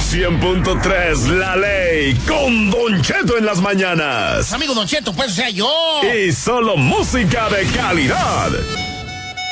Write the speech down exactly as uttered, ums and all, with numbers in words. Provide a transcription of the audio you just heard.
cien punto tres La Ley con Don Cheto en las mañanas. Amigo Don Cheto, pues o sea yo. Y solo música de calidad.